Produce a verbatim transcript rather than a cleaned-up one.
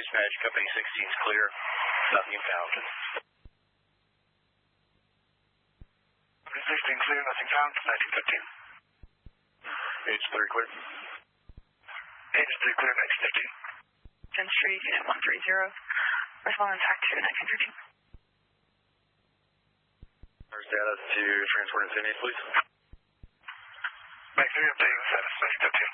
Dispatch, Company sixteen is clear. Nothing found. Company sixteen clear, nothing found. nineteen fifteen. H three clear. H three clear, nineteen fifteen. ten Street, Unit one three zero. Respond attack to nineteen fifteen. Our status to transport Infinity, please. Mike three, update status, nineteen fifteen.